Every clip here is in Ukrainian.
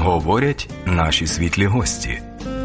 Говорять наші світлі гості.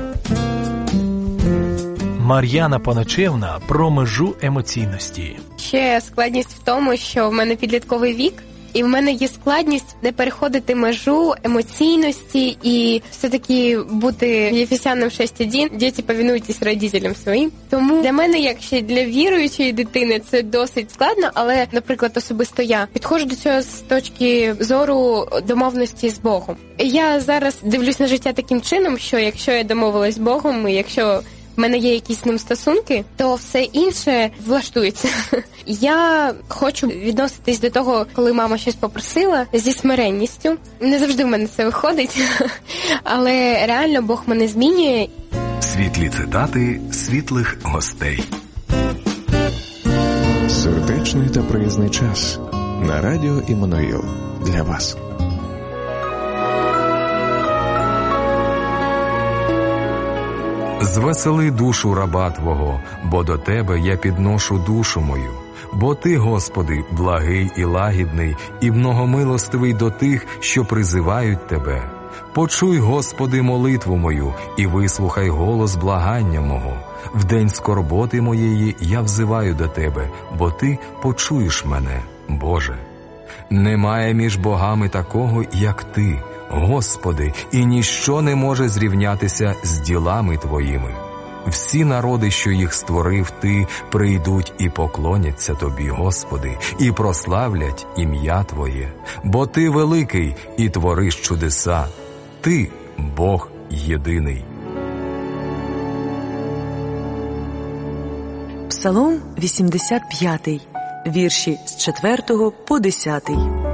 Мар'яна Поночевна про межу емоційності. Ще складність в тому, що в мене підлітковий вік, і в мене є складність не переходити межу емоційності і все-таки бути Єфесянам 6.1, діти, повинуйтесь родителям своїм. Тому для мене, як ще для віруючої дитини, це досить складно, але, наприклад, особисто я підходжу до цього з точки зору домовленості з Богом. Я зараз дивлюсь на життя таким чином, що якщо я домовилась з Богом, і якщо в мене є якісь з ним стосунки, то все інше влаштується. Я хочу відноситись до того, коли мама щось попросила, зі смиренністю. Не завжди в мене це виходить, але реально Бог мене змінює. Світлі цитати світлих гостей. Сердечний та приязний час на радіо Іммануїл для вас. Звесели душу раба Твого, бо до Тебе я підношу душу мою. Бо Ти, Господи, благий і лагідний, і многомилостивий до тих, що призивають Тебе. Почуй, Господи, молитву мою, і вислухай голос благання мого. В день скорботи моєї я взиваю до Тебе, бо Ти почуєш мене, Боже. Немає між богами такого, як Ти, Господи, і ніщо не може зрівнятися з ділами Твоїми. Всі народи, що їх створив Ти, прийдуть і поклоняться Тобі, Господи, і прославлять ім'я Твоє. Бо Ти великий і твориш чудеса. Ти – Бог єдиний. Псалом 85, вірші з 4 по 10.